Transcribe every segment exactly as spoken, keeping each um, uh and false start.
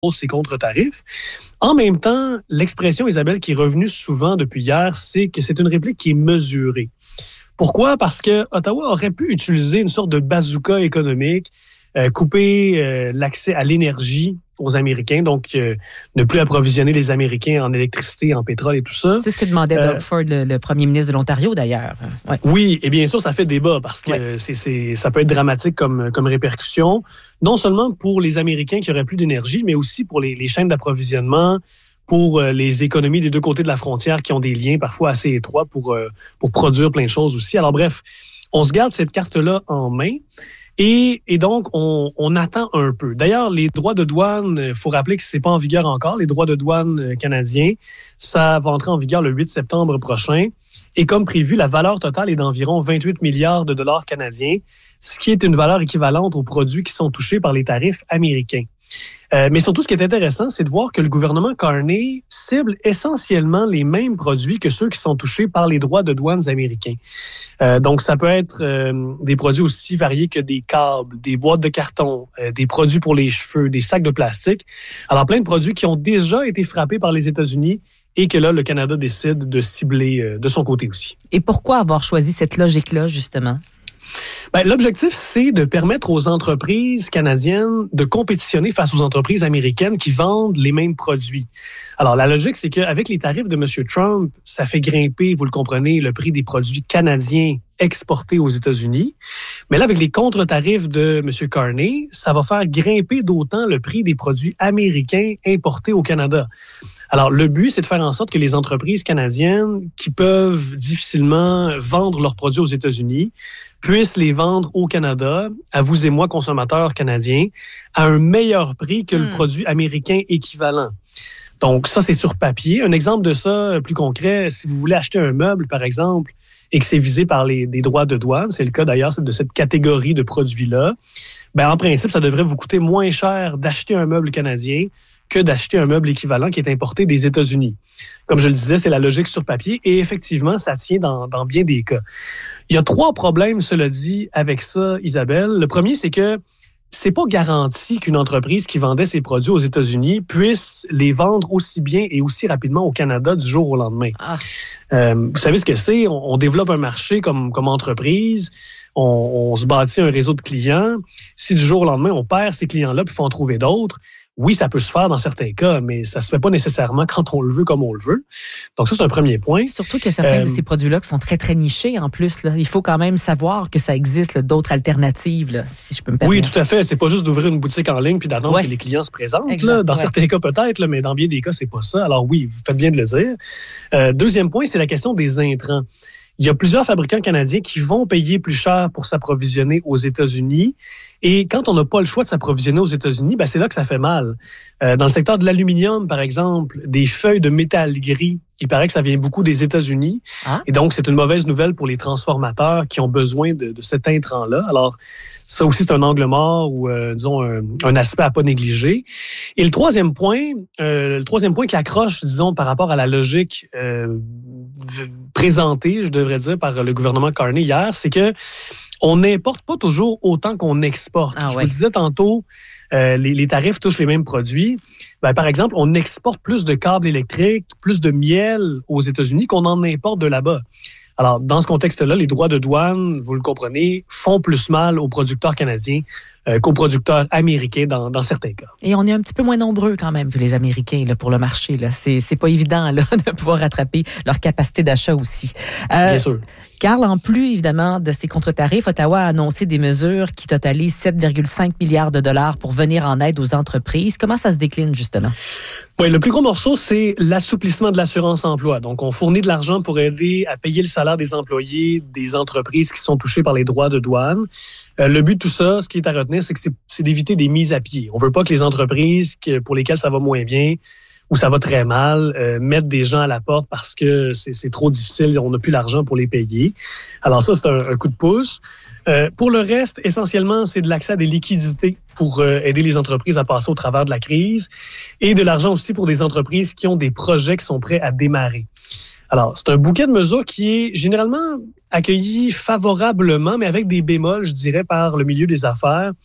ces contre-tarifs. En même temps, l'expression, Isabelle, qui est revenue souvent depuis hier, c'est que c'est une réplique qui est mesurée. Pourquoi? Parce que Ottawa aurait pu utiliser une sorte de bazooka économique, euh, couper euh, l'accès à l'énergie aux Américains, donc euh, ne plus approvisionner les Américains en électricité, en pétrole et tout ça. C'est ce que demandait Doug euh, Ford, le, le premier ministre de l'Ontario, d'ailleurs. Ouais. Oui, et bien sûr, ça fait débat parce que ouais. c'est, c'est, ça peut être dramatique comme, comme répercussion, non seulement pour les Américains qui n'auraient plus d'énergie, mais aussi pour les, les chaînes d'approvisionnement, pour euh, les économies des deux côtés de la frontière qui ont des liens parfois assez étroits pour, euh, pour produire plein de choses aussi. Alors bref, on se garde cette carte-là en main. Et, et donc, on, on attend un peu. D'ailleurs, les droits de douane, il faut rappeler que ce n'est pas en vigueur encore. Les droits de douane canadiens, ça va entrer en vigueur le huit septembre prochain. Et comme prévu, la valeur totale est d'environ vingt-huit milliards de dollars canadiens, ce qui est une valeur équivalente aux produits qui sont touchés par les tarifs américains. Euh, mais surtout, ce qui est intéressant, c'est de voir que le gouvernement Carney cible essentiellement les mêmes produits que ceux qui sont touchés par les droits de douane américains. Euh, donc, ça peut être euh, des produits aussi variés que des câbles, des boîtes de carton, euh, des produits pour les cheveux, des sacs de plastique. Alors, plein de produits qui ont déjà été frappés par les États-Unis et que là, le Canada décide de cibler euh, de son côté aussi. Et pourquoi avoir choisi cette logique-là, justement? Ben, l'objectif, c'est de permettre aux entreprises canadiennes de compétitionner face aux entreprises américaines qui vendent les mêmes produits. Alors, la logique, c'est qu'avec les tarifs de M. Trump, ça fait grimper, vous le comprenez, le prix des produits canadiens exportés aux États-Unis. Mais là, avec les contre-tarifs de M. Carney, ça va faire grimper d'autant le prix des produits américains importés au Canada. Alors, le but, c'est de faire en sorte que les entreprises canadiennes qui peuvent difficilement vendre leurs produits aux États-Unis puissent les vendre au Canada, à vous et moi, consommateurs canadiens, à un meilleur prix que mmh. le produit américain équivalent. Donc, ça, c'est sur papier. Un exemple de ça, plus concret, si vous voulez acheter un meuble, par exemple, et que c'est visé par les, des droits de douane, c'est le cas d'ailleurs de cette catégorie de produits-là, ben en principe, ça devrait vous coûter moins cher d'acheter un meuble canadien que d'acheter un meuble équivalent qui est importé des États-Unis. Comme je le disais, c'est la logique sur papier et effectivement, ça tient dans, dans bien des cas. Il y a trois problèmes, cela dit, avec ça, Isabelle. Le premier, c'est que c'est pas garanti qu'une entreprise qui vendait ses produits aux États-Unis puisse les vendre aussi bien et aussi rapidement au Canada du jour au lendemain. Ah. Euh, vous savez ce que c'est? On, on développe un marché comme, comme entreprise, on, on se bâtit un réseau de clients. Si du jour au lendemain, on perd ces clients-là puis il faut en trouver d'autres, oui, ça peut se faire dans certains cas, mais ça se fait pas nécessairement quand on le veut comme on le veut. Donc ça, c'est un premier point. Surtout que certains euh, de ces produits-là qui sont très, très nichés en plus. Là. Il faut quand même savoir que ça existe là, d'autres alternatives, là, si je peux me permettre. Oui, tout à fait. C'est pas juste d'ouvrir une boutique en ligne puis d'attendre ouais. que les clients se présentent. Là. Dans ouais. certains cas, peut-être, là, mais dans bien des cas, c'est pas ça. Alors oui, vous faites bien de le dire. Euh, deuxième point, c'est la question des intrants. Il y a plusieurs fabricants canadiens qui vont payer plus cher pour s'approvisionner aux États-Unis. Et quand on n'a pas le choix de s'approvisionner aux États-Unis, ben c'est là que ça fait mal. Euh, dans le secteur de l'aluminium, par exemple, des feuilles de métal gris, il paraît que ça vient beaucoup des États-Unis. Ah. Et donc, c'est une mauvaise nouvelle pour les transformateurs qui ont besoin de, de cet intrant-là. Alors, ça aussi, c'est un angle mort ou, euh, disons, un, un aspect à pas négliger. Et le troisième point, euh, le troisième point qui accroche, disons, par rapport à la logique euh, présentée, je devrais dire, par le gouvernement Carney hier, c'est que on n'importe pas toujours autant qu'on exporte. Ah, je ouais. vous disais tantôt, euh, les, les tarifs touchent les mêmes produits. Ben, par exemple, on exporte plus de câbles électriques, plus de miel aux États-Unis qu'on en importe de là-bas. Alors, dans ce contexte-là, les droits de douane, vous le comprenez, font plus mal aux producteurs canadiens euh, qu'aux producteurs américains dans, dans certains cas. Et on est un petit peu moins nombreux quand même que les Américains là, pour le marché. Là. C'est, c'est pas évident là, de pouvoir rattraper leur capacité d'achat aussi. Euh, Bien sûr. Carl, en plus, évidemment, de ces contre-tarifs, Ottawa a annoncé des mesures qui totalisent sept virgule cinq milliards de dollars pour venir en aide aux entreprises. Comment ça se décline, justement? Oui, le plus gros morceau, c'est l'assouplissement de l'assurance-emploi. Donc, on fournit de l'argent pour aider à payer le salaire des employés des entreprises qui sont touchées par les droits de douane. Euh, le but de tout ça, ce qui est à retenir, c'est que c'est, c'est d'éviter des mises à pied. On veut pas que les entreprises que, pour lesquelles ça va moins bien ou ça va très mal, euh, mettre des gens à la porte parce que c'est, c'est trop difficile, on n'a plus l'argent pour les payer. Alors ça, c'est un, un coup de pouce. Euh, pour le reste, essentiellement, c'est de l'accès à des liquidités pour euh, aider les entreprises à passer au travers de la crise et de l'argent aussi pour des entreprises qui ont des projets qui sont prêts à démarrer. Alors, c'est un bouquet de mesures qui est généralement accueilli favorablement, mais avec des bémols, je dirais, par le milieu des affaires.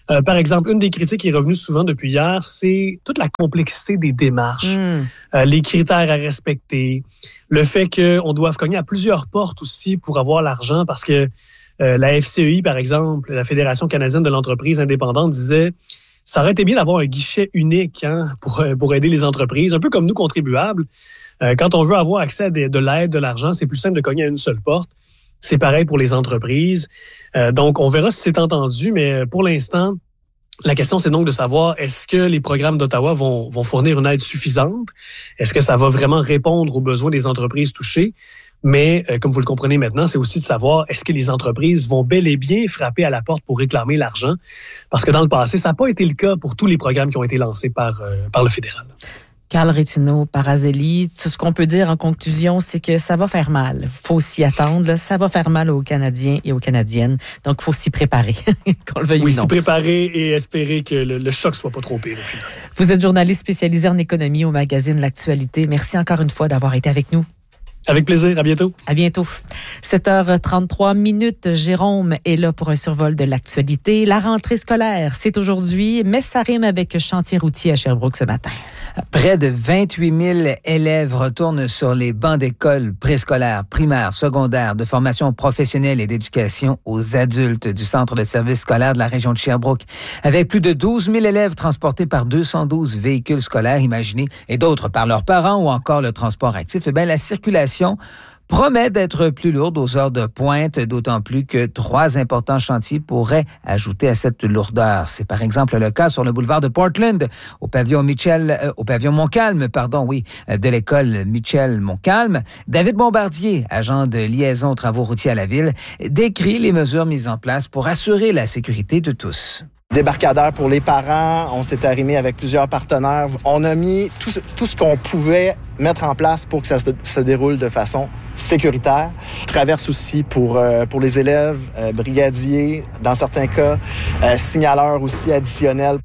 Euh, par exemple, une des critiques qui est revenue souvent depuis hier, c'est toute la complexité des démarches, mm. euh, les critères à respecter, le fait qu'on doive cogner à plusieurs portes aussi pour avoir l'argent, parce que euh, la F C E I, par exemple, la Fédération canadienne de l'entreprise indépendante, disait ça aurait été bien d'avoir un guichet unique hein, pour, pour aider les entreprises, un peu comme nous, contribuables. Euh, quand on veut avoir accès à des, de l'aide, de l'argent, c'est plus simple de cogner à une seule porte. C'est pareil pour les entreprises. Euh, donc, on verra si c'est entendu, mais pour l'instant, la question, c'est donc de savoir est-ce que les programmes d'Ottawa vont, vont fournir une aide suffisante? Est-ce que ça va vraiment répondre aux besoins des entreprises touchées? Mais, euh, comme vous le comprenez maintenant, c'est aussi de savoir est-ce que les entreprises vont bel et bien frapper à la porte pour réclamer l'argent? Parce que dans le passé, ça n'a pas été le cas pour tous les programmes qui ont été lancés par, euh, par le fédéral. Carl Rétinault-Parazzelli, tout ce qu'on peut dire en conclusion, c'est que ça va faire mal. Il faut s'y attendre. Là. Ça va faire mal aux Canadiens et aux Canadiennes. Donc, il faut s'y préparer, qu'on le veuille oui, ou non. s'y préparer et espérer que le, le choc soit pas trop pire au final. Vous êtes journaliste spécialisé en économie au magazine L'Actualité. Merci encore une fois d'avoir été avec nous. Avec plaisir. À bientôt. À bientôt. sept heures trente-trois minutes. Jérôme est là pour un survol de l'actualité. La rentrée scolaire, c'est aujourd'hui, mais ça rime avec chantier routier à Sherbrooke ce matin. Près de vingt-huit mille élèves retournent sur les bancs d'école préscolaires, primaires, secondaires, de formation professionnelle et d'éducation aux adultes du centre de service scolaire de la région de Sherbrooke. Avec plus de douze mille élèves transportés par deux cent douze véhicules scolaires imaginés et d'autres par leurs parents ou encore le transport actif, eh bien, la circulation promet d'être plus lourde aux heures de pointe, d'autant plus que trois importants chantiers pourraient ajouter à cette lourdeur. C'est par exemple le cas sur le boulevard de Portland, au pavillon Mitchell, euh, au pavillon Montcalm, pardon, oui, de l'école Mitchell Montcalm. David Bombardier, agent de liaison aux travaux routiers à la ville, décrit les mesures mises en place pour assurer la sécurité de tous. Débarcadère pour les parents, on s'est arrimé avec plusieurs partenaires. On a mis tout ce, tout ce qu'on pouvait mettre en place pour que ça se, se déroule de façon sécuritaire. Traverse aussi pour, euh, pour les élèves, euh, brigadiers, dans certains cas, euh, signaleurs aussi additionnels.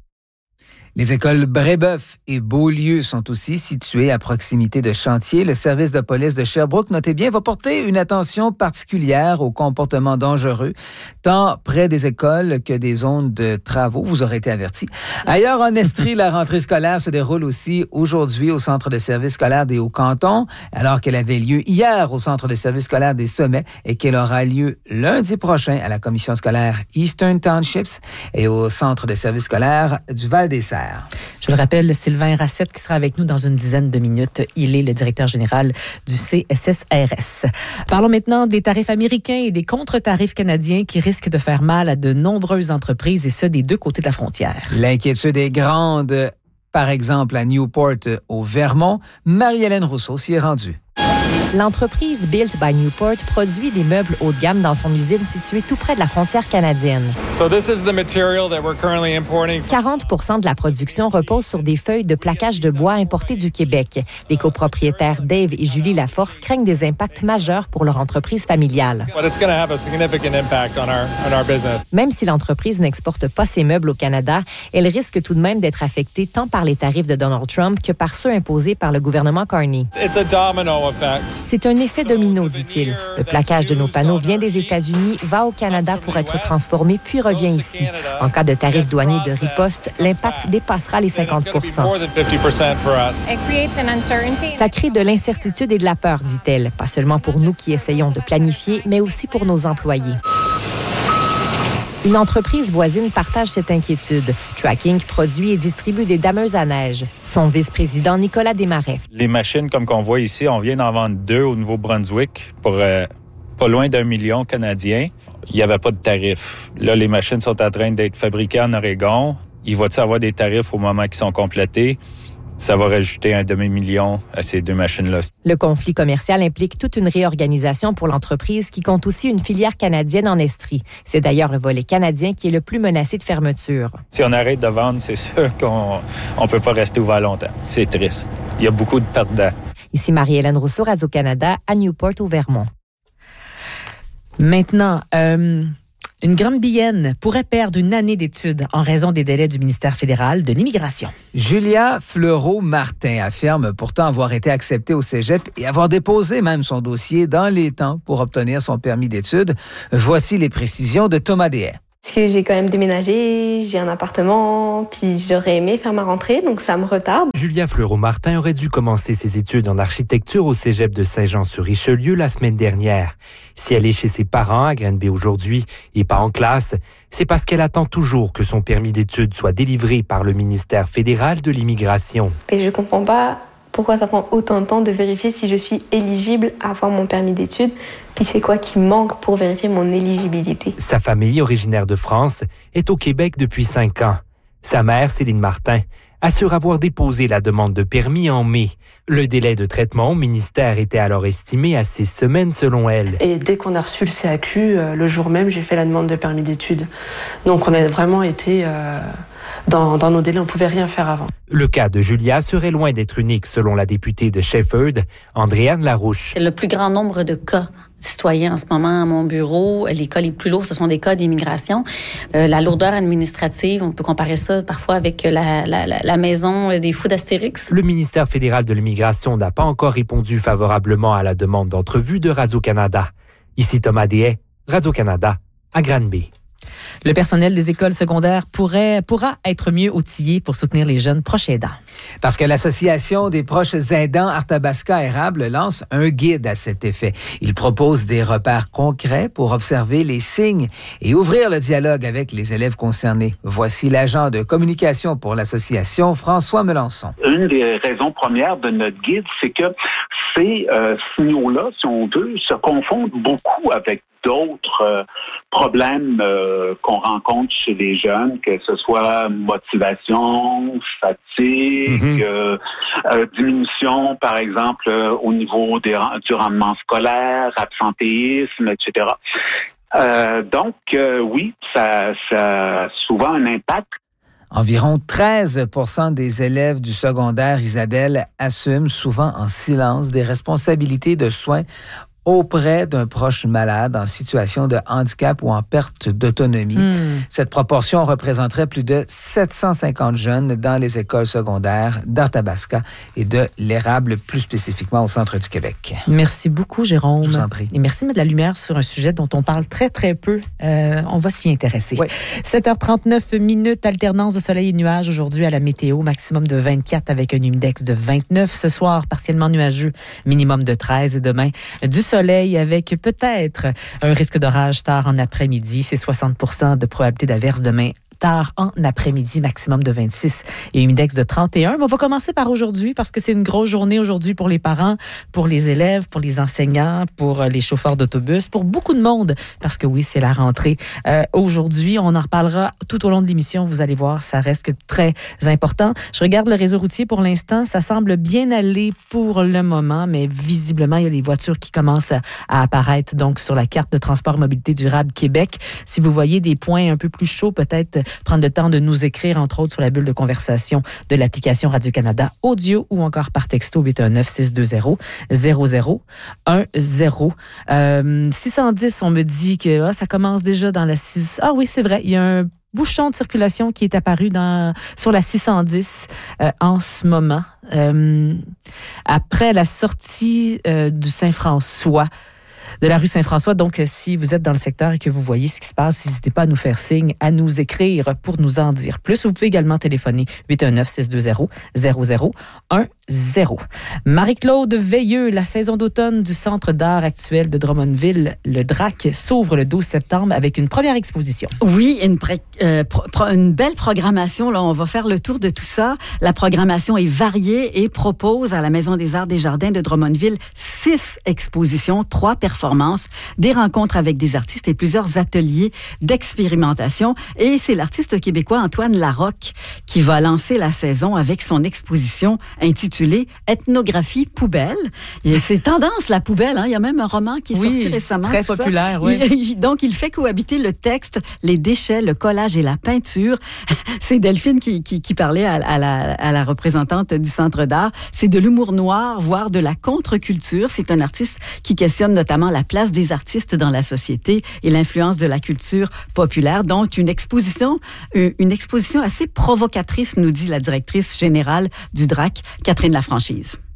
Les écoles Brébeuf et Beaulieu sont aussi situées à proximité de chantiers. Le service de police de Sherbrooke, notez bien, va porter une attention particulière aux comportements dangereux, tant près des écoles que des zones de travaux. Vous aurez été avertis. Ailleurs en Estrie, la rentrée scolaire se déroule aussi aujourd'hui au centre de service scolaire des Hauts-Cantons, alors qu'elle avait lieu hier au centre de service scolaire des Sommets et qu'elle aura lieu lundi prochain à la commission scolaire Eastern Townships et au centre de service scolaire du Val-des-Serres. Je le rappelle, Sylvain Racette qui sera avec nous dans une dizaine de minutes. Il est le directeur général du C S S R S. Parlons maintenant des tarifs américains et des contre-tarifs canadiens qui risquent de faire mal à de nombreuses entreprises et ce, des deux côtés de la frontière. L'inquiétude est grande. Par exemple, à Newport, au Vermont, Marie-Hélène Rousseau s'y est rendue. L'entreprise Built by Newport produit des meubles haut de gamme dans son usine située tout près de la frontière canadienne. So this is the material that we're currently importing. quarante pour cent de la production repose sur des feuilles de plaquage de bois importées du Québec. Les copropriétaires Dave et Julie Laforce craignent des impacts majeurs pour leur entreprise familiale. But it's going to have a significant impact on our, on our business. Même si l'entreprise n'exporte pas ses meubles au Canada, elle risque tout de même d'être affectée tant par les tarifs de Donald Trump que par ceux imposés par le gouvernement Carney. It's a domino effect. C'est un effet domino, dit-il. Le plaquage de nos panneaux vient des États-Unis, va au Canada pour être transformé, puis revient ici. En cas de tarifs douaniers de riposte, l'impact dépassera les cinquante pour cent. Ça crée de l'incertitude et de la peur, dit-elle. Pas seulement pour nous qui essayons de planifier, mais aussi pour nos employés. Une entreprise voisine partage cette inquiétude. Tracking produit et distribue des dameuses à neige. Son vice-président, Nicolas Desmarais. Les machines, comme qu'on voit ici, on vient d'en vendre deux au Nouveau-Brunswick pour euh, pas loin d'un million canadien. Il n'y avait pas de tarif. Là, les machines sont en train d'être fabriquées en Oregon. Il va-t-il avoir des tarifs au moment qu'ils sont complétés? Ça va rajouter un demi-million à ces deux machines-là. Le conflit commercial implique toute une réorganisation pour l'entreprise qui compte aussi une filière canadienne en Estrie. C'est d'ailleurs le volet canadien qui est le plus menacé de fermeture. Si on arrête de vendre, c'est sûr qu'on ne peut pas rester ouvert longtemps. C'est triste. Il y a beaucoup de perdants. Ici Marie-Hélène Rousseau, Radio-Canada, à Newport, au Vermont. Maintenant, euh, une Granbyenne pourrait perdre une année d'études en raison des délais du ministère fédéral de l'immigration. Julia Fleureau-Martin affirme pourtant avoir été acceptée au cégep et avoir déposé même son dossier dans les temps pour obtenir son permis d'études. Voici les précisions de Thomas Deshaies. Parce que j'ai quand même déménagé, j'ai un appartement, puis j'aurais aimé faire ma rentrée, donc ça me retarde. Julia Fleureau-Martin aurait dû commencer ses études en architecture au cégep de Saint-Jean-sur-Richelieu la semaine dernière. Si elle est chez ses parents à Granby aujourd'hui et pas en classe, c'est parce qu'elle attend toujours que son permis d'études soit délivré par le ministère fédéral de l'immigration. Et je comprends pas pourquoi ça prend autant de temps de vérifier si je suis éligible à avoir mon permis d'études, puis c'est quoi qui manque pour vérifier mon éligibilité. Sa famille, originaire de France, est au Québec depuis cinq ans. Sa mère, Céline Martin, assure avoir déposé la demande de permis en mai. Le délai de traitement au ministère était alors estimé à six semaines selon elle. Et dès qu'on a reçu le C A Q, euh, le jour même, j'ai fait la demande de permis d'études. Donc on a vraiment été... Euh Dans, dans nos délais, on ne pouvait rien faire avant. Le cas de Julia serait loin d'être unique, selon la députée de Shefford, Andréane Larouche. Le plus grand nombre de cas citoyens en ce moment à mon bureau, les cas les plus lourds, ce sont des cas d'immigration. Euh, la lourdeur administrative, on peut comparer ça parfois avec la, la, la maison des fous d'Astérix. Le ministère fédéral de l'immigration n'a pas encore répondu favorablement à la demande d'entrevue de Radio-Canada. Ici Thomas Deshaies, Radio-Canada, à Granby. Le personnel des écoles secondaires pourrait, pourra être mieux outillé pour soutenir les jeunes proches aidants. Parce que l'Association des proches aidants Arthabasca Érable lance un guide à cet effet. Il propose des repères concrets pour observer les signes et ouvrir le dialogue avec les élèves concernés. Voici l'agent de communication pour l'association, François Melançon. Une des raisons premières de notre guide, c'est que ces euh, signaux-là, si on veut, se confondent beaucoup avec d'autres euh, problèmes euh, qu'on rencontre chez les jeunes, que ce soit motivation, fatigue, mm-hmm. euh, euh, diminution, par exemple, euh, au niveau des, du rendement scolaire, absentéisme, et cetera. Euh, donc, euh, oui, ça, ça a souvent un impact. Environ treize pour cent des élèves du secondaire, Isabelle, assument souvent en silence des responsabilités de soins auprès d'un proche malade en situation de handicap ou en perte d'autonomie. Mm. Cette proportion représenterait plus de sept cent cinquante jeunes dans les écoles secondaires d'Arthabasca et de l'Érable, plus spécifiquement au centre du Québec. Merci beaucoup, Jérôme. Je vous en prie. Et merci de mettre la lumière sur un sujet dont on parle très, très peu. Euh, on va s'y intéresser. Oui. sept heures trente-neuf minutes, alternance de soleil et nuages aujourd'hui à la météo, maximum de vingt-quatre avec un index de vingt-neuf. Ce soir, partiellement nuageux, minimum de treize. Et demain, du soleil avec peut-être un risque d'orage tard en après-midi. C'est soixante pour cent de probabilité d'averse demain tard en après-midi, maximum de vingt-six et un index de trente et un. Mais on va commencer par aujourd'hui parce que c'est une grosse journée aujourd'hui pour les parents, pour les élèves, pour les enseignants, pour les chauffeurs d'autobus, pour beaucoup de monde parce que oui, c'est la rentrée. Euh, aujourd'hui, on en reparlera tout au long de l'émission. Vous allez voir, ça reste très important. Je regarde le réseau routier pour l'instant. Ça semble bien aller pour le moment, mais visiblement, il y a les voitures qui commencent à, à apparaître donc sur la carte de transport mobilité durable Québec. Si vous voyez des points un peu plus chauds, peut-être prendre le temps de nous écrire, entre autres, sur la bulle de conversation de l'application Radio-Canada Audio ou encore par texto huit un neuf, six deux zéro, zéro zéro un zéro. Euh, six cent dix, on me dit que ah, ça commence déjà dans la six... Ah oui, c'est vrai, il y a un bouchon de circulation qui est apparu dans, sur la six cent dix euh, en ce moment. Euh, après la sortie euh, du Saint-François, de la rue Saint-François. Donc, si vous êtes dans le secteur et que vous voyez ce qui se passe, n'hésitez pas à nous faire signe, à nous écrire pour nous en dire plus. Vous pouvez également téléphoner huit un neuf, six deux zéro, zéro zéro un zéro. Marie-Claude Veilleux, la saison d'automne du Centre d'art actuel de Drummondville, le D R A C, s'ouvre le douze septembre avec une première exposition. Oui, une, pré- euh, pro- pro- une belle programmation. Là, on va faire le tour de tout ça. La programmation est variée et propose à la Maison des Arts des Jardins de Drummondville six expositions, trois performances, des rencontres avec des artistes et plusieurs ateliers d'expérimentation. Et c'est l'artiste québécois Antoine Larocque qui va lancer la saison avec son exposition intitulée Ethnographie poubelle. Et c'est tendance, la poubelle. Hein? Il y a même un roman qui est oui, sorti récemment. Très populaire, oui. Il, donc, il fait cohabiter le texte, les déchets, le collage et la peinture. C'est Delphine qui, qui, qui parlait à, à, la, à la représentante du Centre d'art. C'est de l'humour noir, voire de la contre-culture. C'est un artiste qui questionne notamment la place des artistes dans la société et l'influence de la culture populaire. Donc, une exposition, une exposition assez provocatrice, nous dit la directrice générale du D R A C, Catherine Lafranchise. Je pense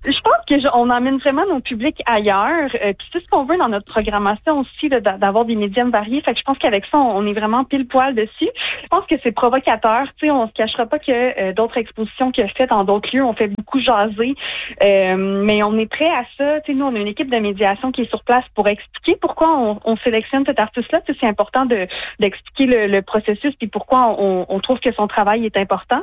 que je, on emmène vraiment nos publics ailleurs. Euh, puis c'est ce qu'on veut dans notre programmation aussi, là, d'avoir des médiums variés. Fait que je pense qu'avec ça, on, on est vraiment pile poil dessus. Je pense que c'est provocateur. Tu sais, on se cachera pas que euh, d'autres expositions qu'il a faites dans d'autres lieux, on fait beaucoup jaser. Euh, mais on est prêt à ça. Tu sais, nous, on a une équipe de médiation qui est sur place pour expliquer pourquoi on, on sélectionne cet artiste-là. Tu sais, c'est important de d'expliquer le, le processus puis pourquoi on, on trouve que son travail est important.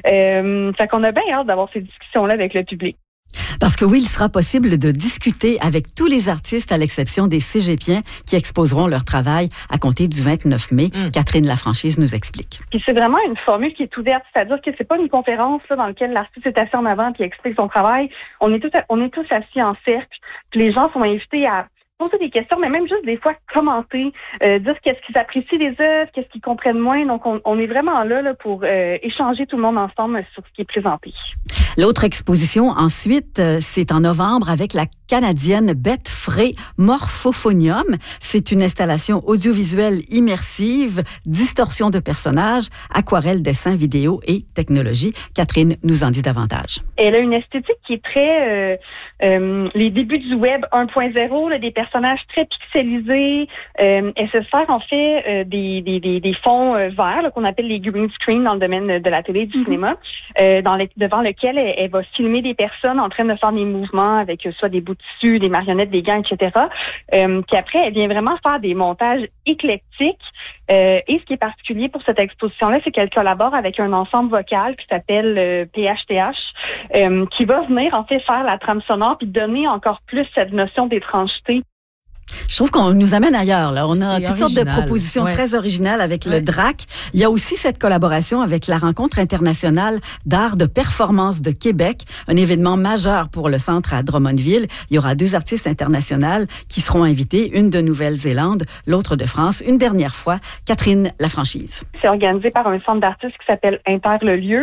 Euh, fait qu'on a bien hâte d'avoir ces discussions-là avec le public. Parce que oui, il sera possible de discuter avec tous les artistes à l'exception des cégepiens qui exposeront leur travail à compter du vingt-neuf mai. Mmh. Catherine Lafranchise nous explique. Puis c'est vraiment une formule qui est ouverte, c'est-à-dire que c'est pas une conférence là, dans laquelle l'artiste est assis en avant puis explique son travail. On est tous, on est tous assis en cercle. Puis les gens sont invités à poser des questions, mais même juste des fois commenter, euh, dire qu'est-ce qu'ils apprécient des œuvres, qu'est-ce qu'ils comprennent moins. Donc, on, on est vraiment là, là pour euh, échanger tout le monde ensemble sur ce qui est présenté. L'autre exposition, ensuite, c'est en novembre avec la Canadienne Beth Frey Morphophonium. C'est une installation audiovisuelle immersive, distorsion de personnages, aquarelle, dessin, vidéo et technologie. Catherine nous en dit davantage. Elle a une esthétique qui est très... Euh, euh, les débuts du web un point zéro, là, des personnages très pixelisés. Euh, elle se sert en fait euh, des, des, des, des fonds euh, verts là, qu'on appelle les green screen dans le domaine de la télé et du mm-hmm. cinéma, euh, dans les, devant lequel elle, elle va filmer des personnes en train de faire des mouvements avec euh, soit des bouts de tissu, des marionnettes, des gants, et cetera. Euh, puis après, elle vient vraiment faire des montages éclectiques. Euh, et ce qui est particulier pour cette exposition-là, c'est qu'elle collabore avec un ensemble vocal qui s'appelle euh, P H T H, euh, qui va venir en fait faire la trame sonore puis donner encore plus cette notion d'étrangeté. Je trouve qu'on nous amène ailleurs. Là. On a C'est toutes original. sortes de propositions ouais. très originales avec ouais. le D R A C. Il y a aussi cette collaboration avec la Rencontre internationale d'art de performance de Québec, un événement majeur pour le centre à Drummondville. Il y aura deux artistes internationales qui seront invités, une de Nouvelle-Zélande, l'autre de France. Une dernière fois, Catherine Lafranchise. C'est organisé par un centre d'artistes qui s'appelle Inter le lieu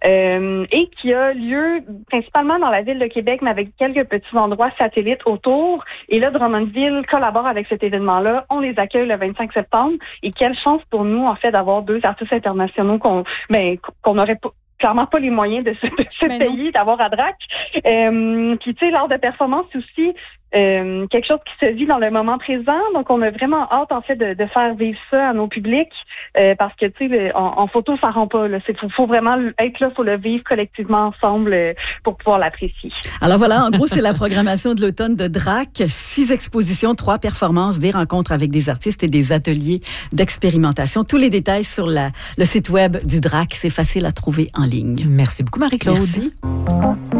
euh, et qui a lieu principalement dans la ville de Québec, mais avec quelques petits endroits satellites autour. Et là, Drummondville collabore avec cet événement-là. On les accueille le vingt-cinq septembre. Et quelle chance pour nous, en fait, d'avoir deux artistes internationaux qu'on, ben, qu'on n'aurait pas clairement pas les moyens de se, de se ben payer, d'avoir à D R A C. Euh, puis, tu sais, lors de performance, c'est aussi euh, quelque chose qui se vit dans le moment présent. Donc, on a vraiment hâte, en fait, de, de faire vivre ça à nos publics euh, parce que, tu sais, en, en photo, ça rend pas. Il faut, faut vraiment être là, il faut le vivre collectivement ensemble euh, pour pouvoir l'apprécier. Alors voilà, en gros, c'est la programmation de l'automne de D R A C. Six expositions, trois performances, des rencontres avec des artistes et des ateliers d'expérimentation. Tous les détails sur la, le site web du D R A C. C'est facile à trouver en ligne. Merci beaucoup, Marie-Claude. Merci.